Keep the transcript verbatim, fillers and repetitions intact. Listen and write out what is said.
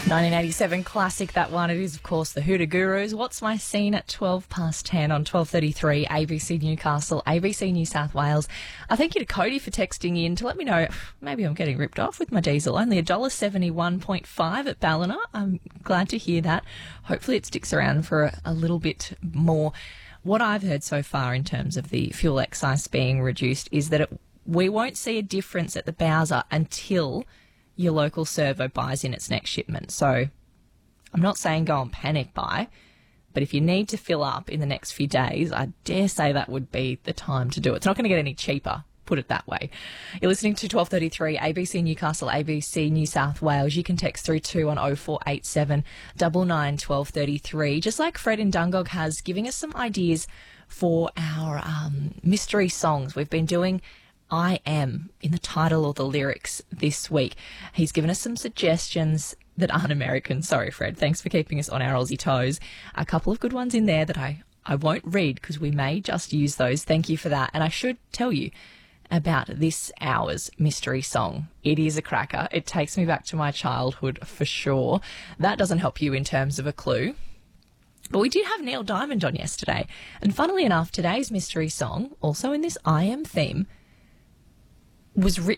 nineteen eighty-seven classic, that one. It is, of course, the Hoota Gurus. What's My Scene at twelve past ten on twelve thirty-three, A B C Newcastle, A B C New South Wales. I thank you to Cody for texting in to let me know maybe I'm getting ripped off with my diesel. Only one dollar seventy-one point five at Ballina. I'm glad to hear that. Hopefully it sticks around for a, a little bit more. What I've heard so far in terms of the fuel excise being reduced is that it, we won't see a difference at the Bowser until your local servo buys in its next shipment. So I'm not saying go and panic buy, but if you need to fill up in the next few days, I dare say that would be the time to do it. It's not going to get any cheaper, put it that way. You're listening to twelve thirty-three, A B C Newcastle, A B C New South Wales. You can text through two on oh four eight seven, nine nine, twelve thirty-three. Just like Fred in Dungog has, giving us some ideas for our um, mystery songs. We've been doing I Am in the title or the lyrics this week. He's given us some suggestions that aren't American. Sorry, Fred. Thanks for keeping us on our Aussie toes. A couple of good ones in there that I, I won't read because we may just use those. Thank you for that. And I should tell you about this hour's mystery song. It is a cracker. It takes me back to my childhood for sure. That doesn't help you in terms of a clue. But we did have Neil Diamond on yesterday. And funnily enough, today's mystery song, also in this I Am theme, was written